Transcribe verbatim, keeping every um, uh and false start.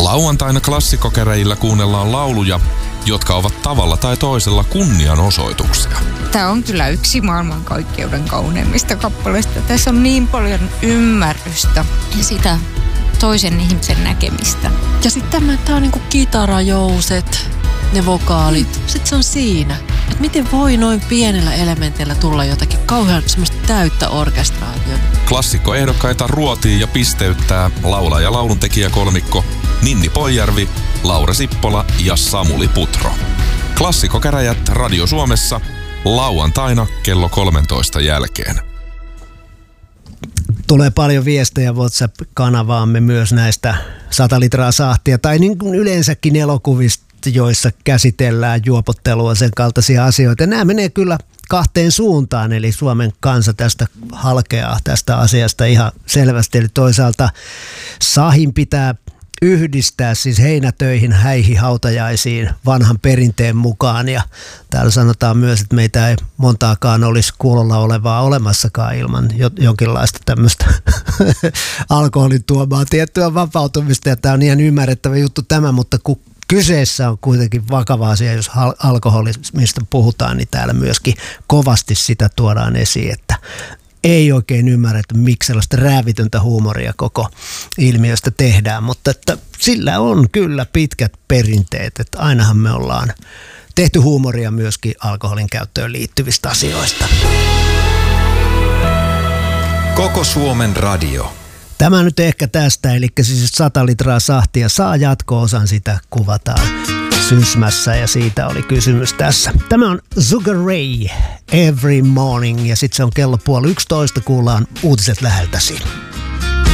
Lauantaina klassikkokäräjillä kuunnellaan lauluja, jotka ovat tavalla tai toisella kunnianosoituksia. Tämä on kyllä yksi maailmankaikkeuden kauneimmista kappaleista. Tässä on niin paljon ymmärrystä ja sitä toisen ihmisen näkemistä. Ja sitten tämä on niinku kitarajouset, ne vokaalit. Sitten se on siinä. Että miten voi noin pienellä elementillä tulla jotakin kauhean semmoista täyttä orkestraatiota. Klassikkoehdokkaita ruotii ja pisteyttää laulaja lauluntekijä kolmikko Ninni Poijärvi, Laura Sippola ja Samuli Putro. Klassikkokäräjät Radio Suomessa lauantaina kello kolmentoista jälkeen. Tulee paljon viestejä WhatsApp-kanavaamme myös näistä sata litraa sahtia tai niin kuin yleensäkin elokuvista, joissa käsitellään juopottelua, sen kaltaisia asioita. Nämä menee kyllä kahteen suuntaan, eli Suomen kansa tästä halkeaa tästä asiasta ihan selvästi. Eli toisaalta sahin pitää yhdistää siis heinätöihin, häihin, hautajaisiin vanhan perinteen mukaan. Ja täällä sanotaan myös, että meitä ei montaakaan olisi kuulolla olevaa olemassakaan ilman jonkinlaista tämmöistä alkoholin tuomaa tiettyä vapautumista. Ja tämä on ihan ymmärrettävä juttu tämä, mutta kun kyseessä on kuitenkin vakava asia, jos alkoholismista puhutaan, niin täällä myöskin kovasti sitä tuodaan esiin, että ei oikein ymmärrä, että miksi sellaista räävitöntä huumoria koko ilmiöstä tehdään, mutta että sillä on kyllä pitkät perinteet, että ainahan me ollaan tehty huumoria myöskin alkoholin käyttöön liittyvistä asioista. Koko Suomen radio. Tämä nyt ehkä tästä, eli siis sata litraa sahtia saa jatko-osan, sitä kuvataan Sysmässä ja siitä oli kysymys tässä. Tämä on Sugar Ray, Every Morning ja sitten se on kello puoli yksitoista, kuullaan uutiset läheltäsi.